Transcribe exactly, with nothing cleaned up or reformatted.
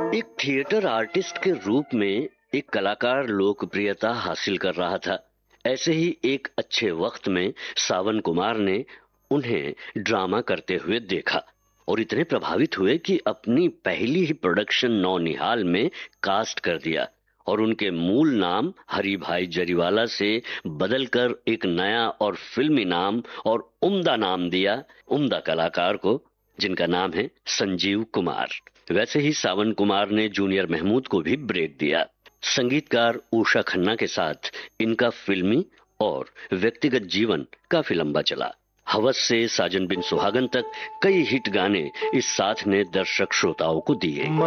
एक theatre artist के रूप में एक कलाकार लोकप्रियता हासिल कर रहा था। ऐसे ही एक अच्छे वक्त में सावन कुमार ने उन्हें ड्रामा करते हुए देखा और इतने प्रभावित हुए कि अपनी पहली ही प्रोडक्शन नौनिहाल में कास्ट कर दिया और उनके मूल नाम हरि भाई जरीवाला से बदलकर एक नया और फिल्मी नाम और उम्दा नाम दिया, उम्दा कलाकार को, जिनका नाम है संजीव कुमार। वैसे ही सावन कुमार ने जूनियर महमूद को भी ब्रेक दिया। संगीतकार उषा खन्ना के साथ इनका फिल्मी और व्यक्तिगत जीवन काफी लंबा चला। हवस से साजन बिन सुहागन तक कई हिट गाने इस साथ ने दर्शक श्रोताओं को दिए।